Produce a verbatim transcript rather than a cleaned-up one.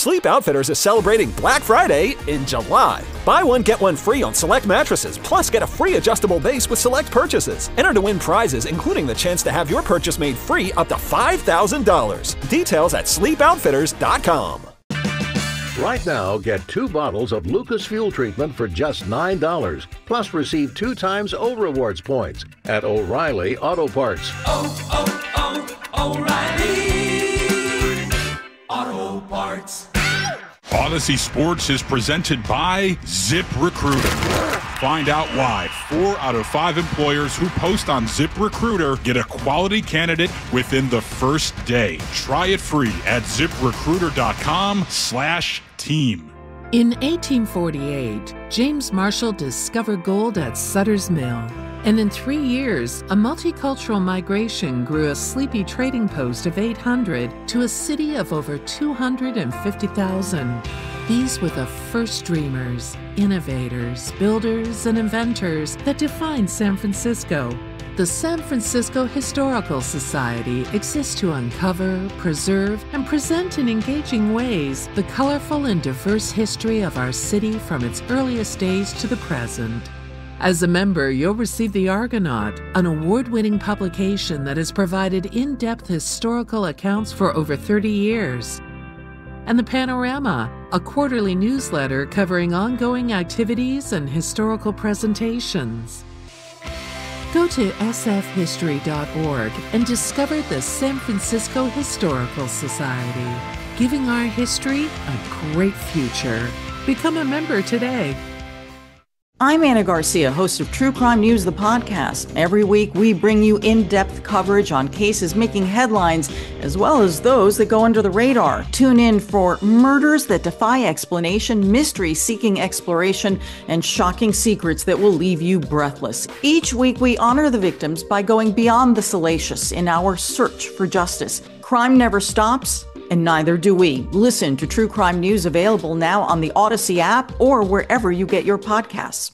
Sleep Outfitters is celebrating Black Friday in July. Buy one, get one free on select mattresses, plus get a free adjustable base with select purchases. Enter to win prizes, including the chance to have your purchase made free up to five thousand dollars. Details at sleep outfitters dot com. Right now, get two bottles of Lucas Fuel Treatment for just nine dollars. Plus, receive two times O Rewards points at O'Reilly Auto Parts. Oh, oh, oh, O'Reilly Auto Parts. Odyssey Sports is presented by ZipRecruiter. Find out why four out of five employers who post on ZipRecruiter get a quality candidate within the first day. Try it free at ZipRecruiter.com slash team. In eighteen forty-eight, James Marshall discovered gold at Sutter's Mill. And in three years, a multicultural migration grew a sleepy trading post of eight hundred to a city of over two hundred fifty thousand. These were the first dreamers, innovators, builders, and inventors that defined San Francisco. The San Francisco Historical Society exists to uncover, preserve, and present in engaging ways the colorful and diverse history of our city from its earliest days to the present. As a member, you'll receive The Argonaut, an award-winning publication that has provided in-depth historical accounts for over thirty years. And The Panorama, a quarterly newsletter covering ongoing activities and historical presentations. Go to s f history dot org and discover the San Francisco Historical Society, giving our history a great future. Become a member today. I'm Anna Garcia, host of True Crime News, the podcast. Every week, we bring you in-depth coverage on cases making headlines, as well as those that go under the radar. Tune in for murders that defy explanation, mysteries seeking exploration, and shocking secrets that will leave you breathless. Each week, we honor the victims by going beyond the salacious in our search for justice. Crime never stops, and neither do we. Listen to True Crime News, available now on the Odyssey app or wherever you get your podcasts.